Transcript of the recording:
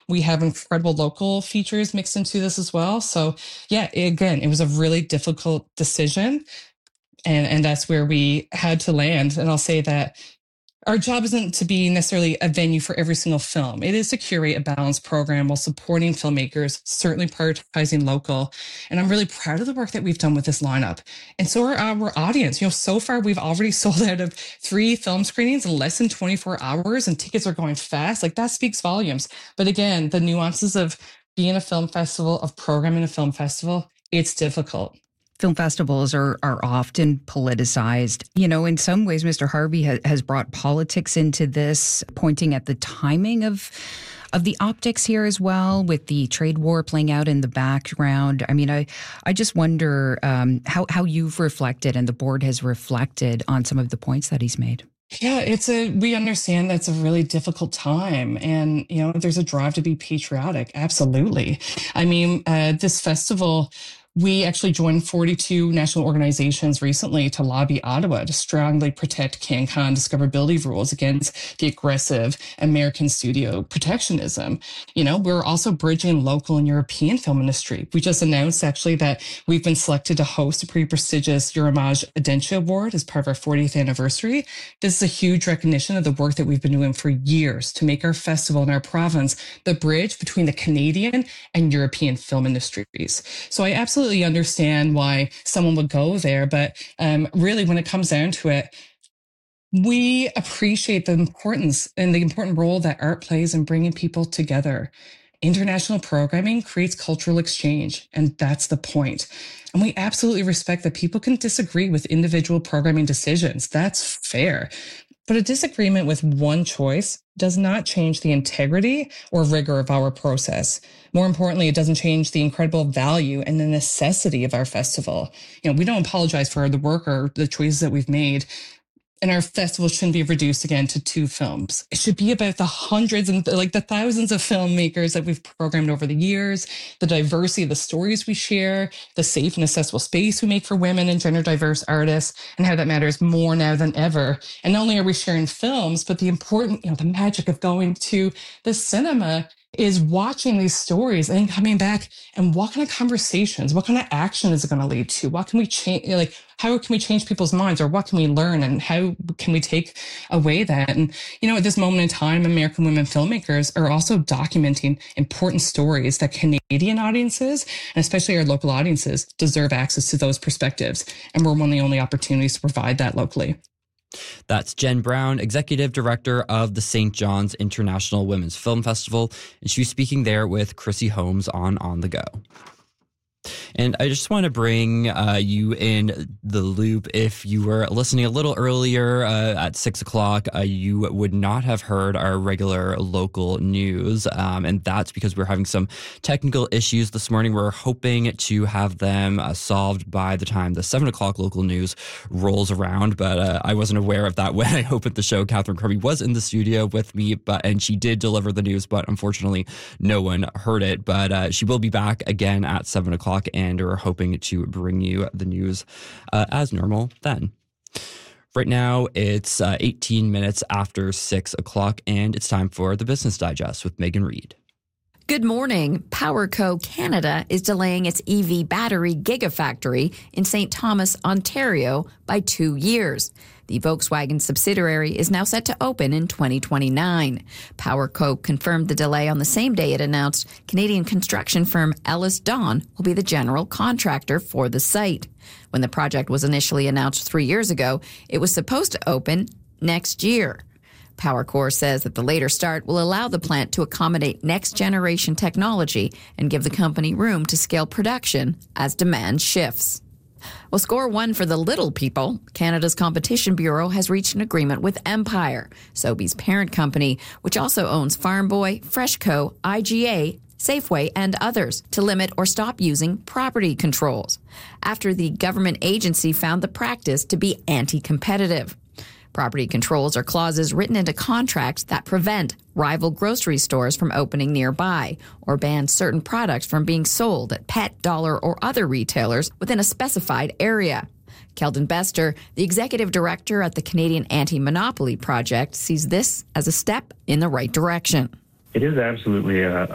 We have incredible local features mixed into this as well. So yeah, again, it was a really difficult decision. And that's where we had to land. And I'll say that our job isn't to be necessarily a venue for every single film. It is to curate a balanced program while supporting filmmakers, certainly prioritizing local. And I'm really proud of the work that we've done with this lineup. And so are our audience. So far we've already sold out of 3 film screenings in less than 24 hours, and tickets are going fast. Like, that speaks volumes. But again, the nuances of being a film festival, of programming a film festival, it's difficult. Film festivals are often politicized. In some ways, Mr. Harvey has brought politics into this, pointing at the timing of the optics here as well, with the trade war playing out in the background. I mean, I just wonder how you've reflected and the board has reflected on some of the points that he's made. Yeah, we understand that's a really difficult time. And, there's a drive to be patriotic. Absolutely. I mean, this festival, we actually joined 42 national organizations recently to lobby Ottawa to strongly protect CanCon discoverability rules against the aggressive American studio protectionism. We're also bridging local and European film industry. We just announced actually that we've been selected to host a pretty prestigious Euromage Audentia Award as part of our 40th anniversary. This is a huge recognition of the work that we've been doing for years to make our festival and our province the bridge between the Canadian and European film industries. So I absolutely understand why someone would go there, but really, when it comes down to it, we appreciate the importance and the important role that art plays in bringing people together. International programming creates cultural exchange, and that's the point. And we absolutely respect that people can disagree with individual programming decisions. That's fair. But a disagreement with one choice does not change the integrity or rigor of our process. More importantly, it doesn't change the incredible value and the necessity of our festival. We don't apologize for the work or the choices that we've made. And our festival shouldn't be reduced again to 2 films. It should be about the hundreds and the thousands of filmmakers that we've programmed over the years, the diversity of the stories we share, the safe and accessible space we make for women and gender diverse artists, and how that matters more now than ever. And not only are we sharing films, but the important, the magic of going to the cinema is watching these stories and coming back, and what kind of conversations, what kind of action is it going to lead to? What can we change? How can we change people's minds, or what can we learn, and how can we take away that? And, at this moment in time, American women filmmakers are also documenting important stories that Canadian audiences, and especially our local audiences, deserve access to those perspectives. And we're one of the only opportunities to provide that locally. That's Jen Brown, Executive Director of the St. John's International Women's Film Festival, and she was speaking there with Chrissy Holmes on The Go. And I just want to bring you in the loop. If you were listening a little earlier at 6 o'clock, you would not have heard our regular local news. And that's because we're having some technical issues this morning. We're hoping to have them solved by the time the 7 o'clock local news rolls around. But I wasn't aware of that when I opened the show. Catherine Kirby was in the studio with me, and she did deliver the news, but unfortunately no one heard it. But she will be back again at 7 o'clock, and we're hoping to bring you the news as normal then. Right now, it's 18 minutes after 6 o'clock, and it's time for the Business Digest with Megan Reed. Good morning. PowerCo Canada is delaying its EV battery gigafactory in St. Thomas, Ontario by 2 years. The Volkswagen subsidiary is now set to open in 2029. PowerCo confirmed the delay on the same day it announced Canadian construction firm Ellis Dawn will be the general contractor for the site. When the project was initially announced 3 years ago, it was supposed to open next year. PowerCo says that the later start will allow the plant to accommodate next-generation technology and give the company room to scale production as demand shifts. Well, score one for the little people. Canada's Competition Bureau has reached an agreement with Empire, Sobeys' parent company, which also owns Farm Boy, Freshco, IGA, Safeway, and others, to limit or stop using property controls, after the government agency found the practice to be anti-competitive. Property controls are clauses written into contracts that prevent rival grocery stores from opening nearby or ban certain products from being sold at pet, dollar, or other retailers within a specified area. Keldon Bester, the executive director at the Canadian Anti-Monopoly Project, sees this as a step in the right direction. It is absolutely a